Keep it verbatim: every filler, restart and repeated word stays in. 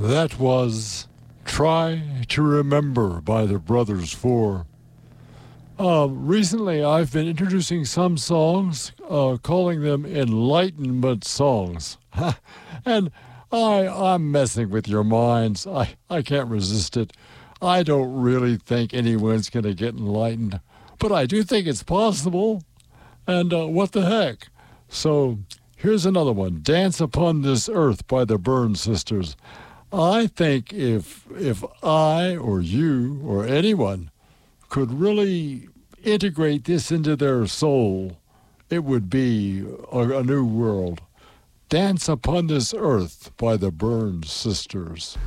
That was Try to Remember by the Brothers Four. Uh, recently, I've been introducing some songs, uh, calling them enlightenment songs. and I, I'm messing with your minds. I, I can't resist it. I don't really think anyone's going to get enlightened, but I do think it's possible. And uh, what the heck? So here's another one, Dance Upon This Earth by the Burns Sisters. I think if if I or you or anyone could really integrate this into their soul, it would be a, a new world. Dance Upon This Earth by the Burns Sisters.